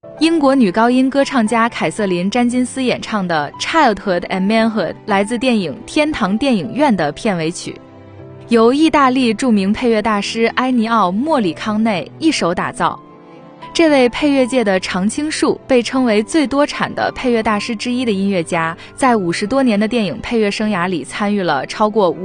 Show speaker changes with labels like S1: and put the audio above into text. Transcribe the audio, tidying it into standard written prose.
S1: 英国女高音歌唱家凯瑟琳·詹金斯演唱的《Childhood and Manhood》来自电影《天堂电影院》的片尾曲，由意大利著名配乐大师埃尼奥·莫里康内一手打造。这位配乐界的常青树，被称为最多产的配乐大师之一的音乐家，在50多年的电影配乐生涯里参与了超过